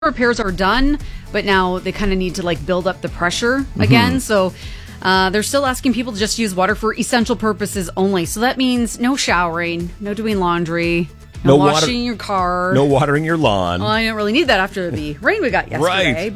repairs are done, but now they kind of need to build up the pressure again. So they're still asking people to just use water for essential purposes only. So that means no showering, no doing laundry, no washing your car, no watering your lawn. Well, I don't really need that after the rain we got yesterday.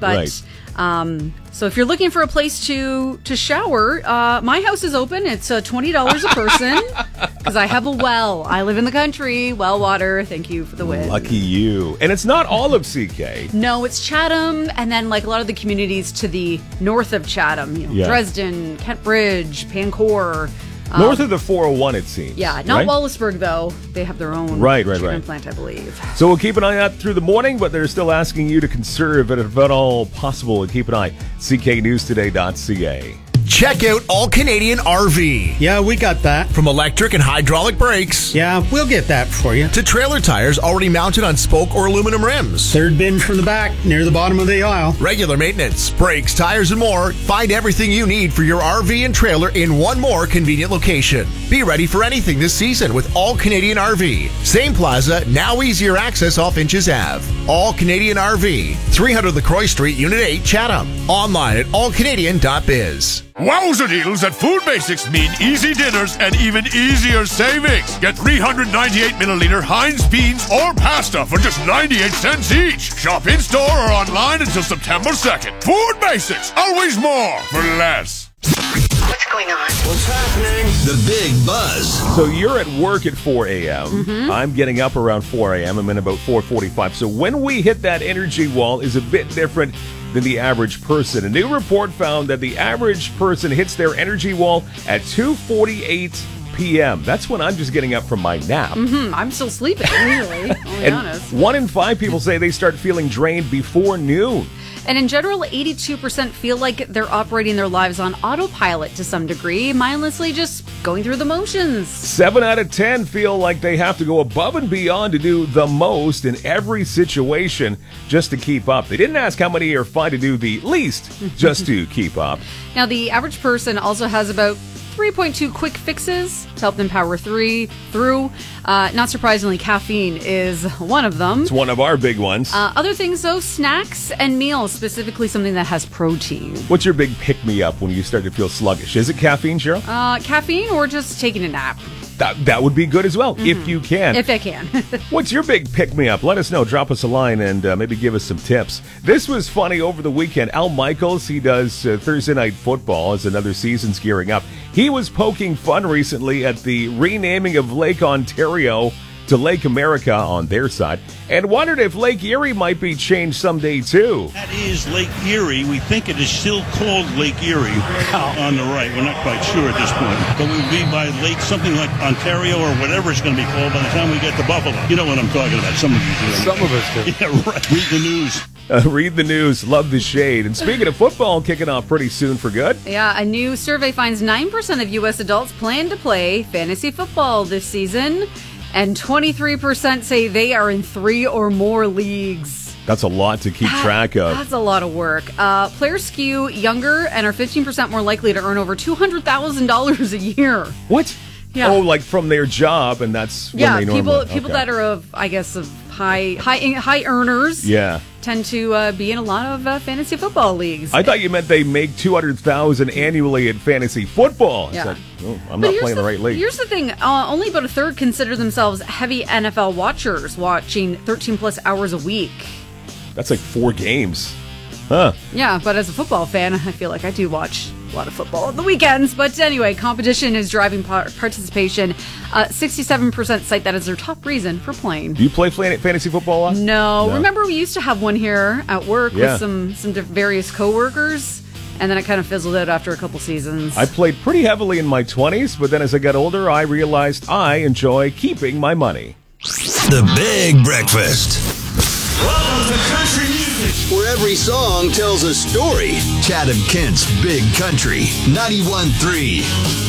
So if you're looking for a place to shower, my house is open. It's $20 a person because I have a well. I live in the country. Well water. Thank you for the win. Lucky you. And it's not all of CK. No, it's Chatham, and then a lot of the communities to the north of Chatham. Dresden, Kent Bridge, Pancor. North of the 401, it seems. Yeah, not Wallaceburg, though. They have their own treatment plant, I believe. So we'll keep an eye out through the morning, but they're still asking you to conserve it if at all possible. And keep an eye, cknewstoday.ca. Check out All Canadian RV. Yeah, we got that. From electric and hydraulic brakes. Yeah, we'll get that for you. To trailer tires already mounted on spoke or aluminum rims. Third bin from the back, near the bottom of the aisle. Regular maintenance, brakes, tires, and more. Find everything you need for your RV and trailer in one more convenient location. Be ready for anything this season with All Canadian RV. Same plaza, now easier access off Inches Ave. All Canadian RV, 300 LaCroix Street, Unit 8, Chatham. Online at allcanadian.biz. Wowza deals at Food Basics mean easy dinners and even easier savings. Get 398 milliliter Heinz beans or pasta for just 98 cents each. Shop in-store or online until September 2nd. Food Basics, always more for less. What's going on? What's happening? The Big Buzz. So you're at work at 4 a.m. Mm-hmm. I'm getting up around 4 a.m. I'm in about 4:45. So when we hit that energy wall is a bit different than the average person. A new report found that the average person hits their energy wall at 2:48 p.m. That's when I'm just getting up from my nap. I'm still sleeping, usually, I'll be honest. 1 in 5 people say they start feeling drained before noon. And in general, 82% feel like they're operating their lives on autopilot to some degree, mindlessly just going through the motions. 7 out of 10 feel like they have to go above and beyond to do the most in every situation just to keep up. They didn't ask how many are fine to do the least just to keep up. Now, the average person also has about 3.2 quick fixes to help them power through. Not surprisingly, caffeine is one of them. It's one of our big ones. Other things, though, snacks and meals, specifically something that has protein. What's your big pick-me-up when you start to feel sluggish? Is it caffeine, Cheryl? Caffeine or just taking a nap. That would be good as well, if you can. If I can. What's your big pick-me-up? Let us know. Drop us a line and maybe give us some tips. This was funny over the weekend. Al Michaels, he does Thursday Night Football as another season's gearing up. He was poking fun recently at the renaming of Lake Ontario to Lake America on their side, and wondered if Lake Erie might be changed someday too. That is Lake Erie. We think it is still called Lake Erie on the right. We're not quite sure at this point. But we'll be by Lake something like Ontario or whatever it's going to be called by the time we get to Buffalo. You know what I'm talking about. Some of you do. Some of us do. Yeah, right. Read the news. Read the news. Love the shade. And speaking of football, kicking off pretty soon for good. Yeah, a new survey finds 9% of U.S. adults plan to play fantasy football this season. And 23% say they are in 3 or more leagues. That's a lot to keep track of. That's a lot of work. Players skew younger and are 15% more likely to earn over $200,000 a year. What? Yeah. Oh, like from their job, and that's when they normally... people that are of high earners. Yeah. Tend to be in a lot of fantasy football leagues. I thought you meant they make $200,000 annually in fantasy football. Yeah. Like, I'm not playing the right league. Here's the thing. Only about a third consider themselves heavy NFL watchers, watching 13-plus hours a week. That's like 4 games. Huh. Yeah, but as a football fan, I feel like I do watch a lot of football on the weekends. But anyway, competition is driving participation. 67% cite that as their top reason for playing. Do you play fantasy football a lot? No. Remember, we used to have one here at work with some various coworkers, and then it kind of fizzled out after a couple seasons. I played pretty heavily in my 20s, but then as I got older, I realized I enjoy keeping my money. The Big Breakfast. Welcome to Country Music, where every song tells a story. Chatham Kent's Big Country 91.3.